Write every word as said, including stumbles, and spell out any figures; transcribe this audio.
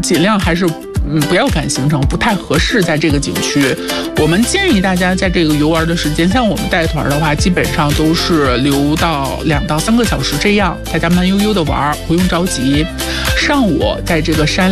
尽量还是嗯不要赶行程，不太合适在这个景区。我们建议大家在这个游玩的时间，像我们带团的话，基本上都是留到两到三个小时这样，大家慢悠悠的玩，不用着急。上午在这个山